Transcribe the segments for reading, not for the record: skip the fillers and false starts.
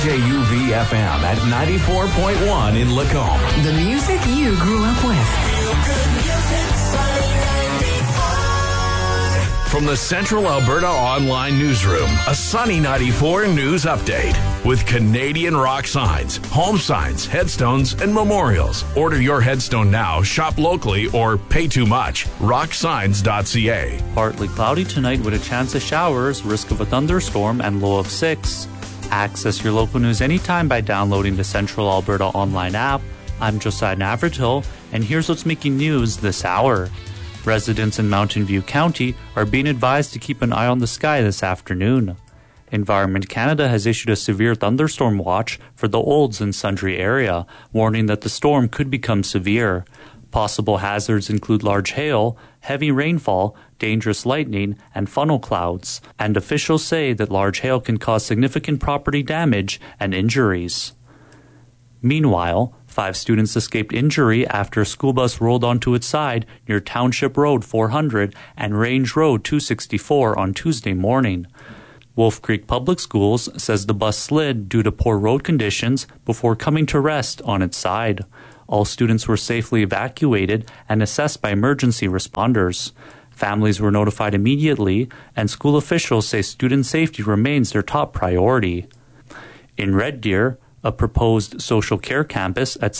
KUV-FM at 94.1 in Lacombe. The music you grew up with. From the Central Alberta Online Newsroom, a Sunny 94 news update with Canadian rock signs, home signs, headstones, and memorials. Order your headstone now, shop locally, or pay too much. Rocksigns.ca. Partly cloudy tonight with a chance of showers, risk of a thunderstorm, and low of 6. Access your local news anytime by downloading the Central Alberta Online app. I'm Josiah Navratil, and here's what's making news this hour. Residents in Mountain View County are being advised to keep an eye on the sky this afternoon. Environment Canada has issued a severe thunderstorm watch for the Olds and Sundre area, warning that the storm could become severe. Possible hazards include large hail, heavy rainfall, dangerous lightning, and funnel clouds, and officials say that large hail can cause significant property damage and injuries. Meanwhile, 5 students escaped injury after a school bus rolled onto its side near Township Road 400 and Range Road 264 on Tuesday morning. Wolf Creek Public Schools says the bus slid due to poor road conditions before coming to rest on its side. All students were safely evacuated and assessed by emergency responders. Families were notified immediately, and school officials say student safety remains their top priority. In Red Deer, a proposed social care campus at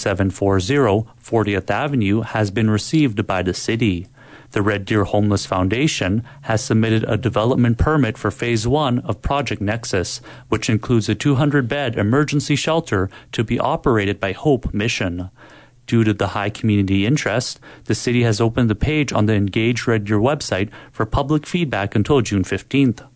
7740 40th Avenue has been received by the city. The Red Deer Homeless Foundation has submitted a development permit for Phase 1 of Project Nexus, which includes a 200-bed emergency shelter to be operated by Hope Mission. Due to the high community interest, the city has opened the page on the Engage Red Deer website for public feedback until June 15th.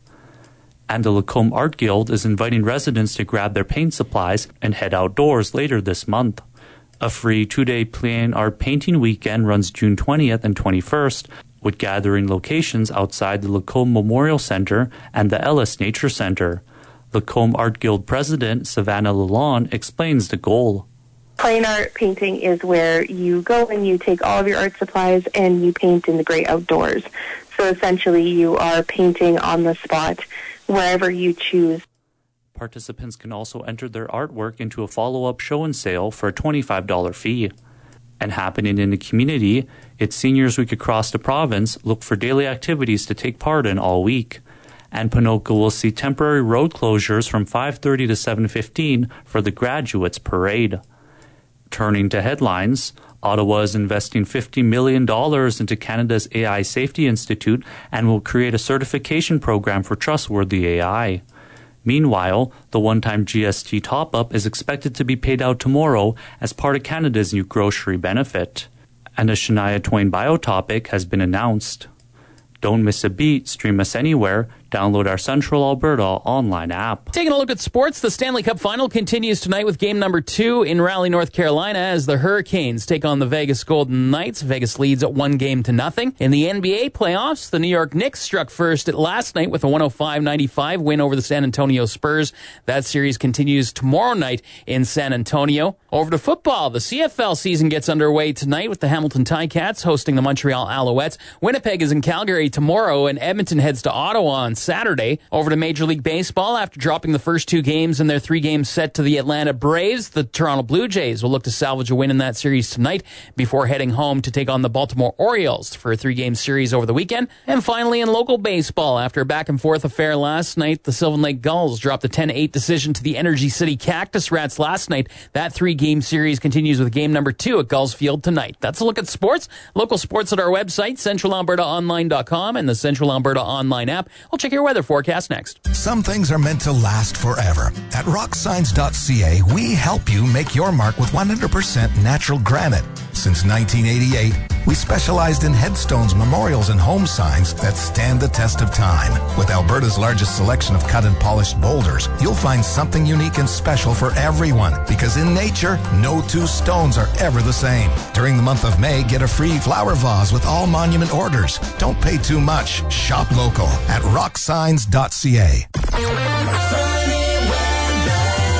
And the Lacombe Art Guild is inviting residents to grab their paint supplies and head outdoors later this month. A free 2-day plain art painting weekend runs June 20th and 21st, with gathering locations outside the Lacombe Memorial Centre and the Ellis Nature Centre. Lacombe Art Guild President Savannah Lalonde explains the goal. Plain art painting is where you go and you take all of your art supplies and you paint in the great outdoors. So essentially you are painting on the spot wherever you choose. Participants can also enter their artwork into a follow-up show and sale for a $25 fee. And happening in the community, it's Seniors Week across the province. Look for daily activities to take part in all week. And Ponoka will see temporary road closures from 5:30 to 7:15 for the Graduates Parade. Turning to headlines, Ottawa is investing $50 million into Canada's AI Safety Institute and will create a certification program for trustworthy AI. Meanwhile, the one-time GST top-up is expected to be paid out tomorrow as part of Canada's new grocery benefit. And a Shania Twain biotopic has been announced. Don't miss a beat, stream us anywhere, download our Central Alberta online app. Taking a look at sports, the Stanley Cup Final continues tonight with game number 2 in Raleigh, North Carolina, as the Hurricanes take on the Vegas Golden Knights. Vegas leads at 1-0. In the NBA playoffs, the New York Knicks struck first at last night with a 105-95 win over the San Antonio Spurs. That series continues tomorrow night in San Antonio. Over to football, the CFL season gets underway tonight with the Hamilton Ticats hosting the Montreal Alouettes. Winnipeg is in Calgary tomorrow, and Edmonton heads to Ottawa on Saturday. Over to Major League Baseball, after dropping the first 2 games in their 3-game set to the Atlanta Braves, the Toronto Blue Jays will look to salvage a win in that series tonight before heading home to take on the Baltimore Orioles for a 3-game series over the weekend. And finally, in local baseball, after a back-and-forth affair last night, the Sylvan Lake Gulls dropped a 10-8 decision to the Energy City Cactus Rats last night. That 3-game series continues with game number 2 at Gulls Field tonight. That's a look at sports. Local sports at our website, centralalbertaonline.com, and the Central Alberta Online app. We'll check your weather forecast next. Some things are meant to last forever. At rocksigns.ca, we help you make your mark with 100% natural granite. Since 1988, we specialized in headstones, memorials, and home signs that stand the test of time. With Alberta's largest selection of cut and polished boulders, you'll find something unique and special for everyone, because in nature, no 2 stones are ever the same. During the month of May, get a free flower vase with all monument orders. Don't pay too much. Shop local at rocksigns.ca.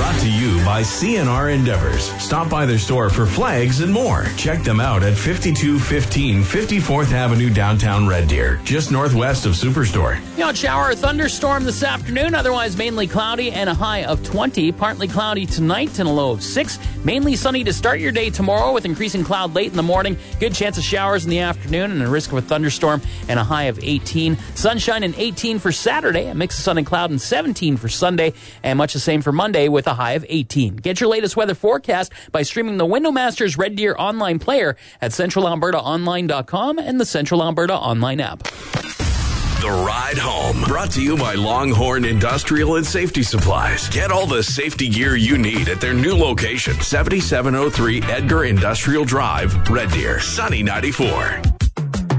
Brought to you by CNR Endeavors. Stop by their store for flags and more. Check them out at 5215 54th Avenue, downtown Red Deer, just northwest of Superstore. Shower or thunderstorm this afternoon, otherwise mainly cloudy and a high of 20. Partly cloudy tonight and a low of 6. Mainly sunny to start your day tomorrow with increasing cloud late in the morning. Good chance of showers in the afternoon and a risk of a thunderstorm and a high of 18. Sunshine and 18 for Saturday, a mix of sun and cloud and 17 for Sunday, and much the same for Monday with a high of 18. Get your latest weather forecast by streaming the Windowmasters Red Deer online player at CentralAlbertaOnline.com and the Central Alberta Online app. The Ride Home, brought to you by Longhorn Industrial and Safety Supplies. Get all the safety gear you need at their new location, 7703 Edgar Industrial Drive, Red Deer, Sunny 94.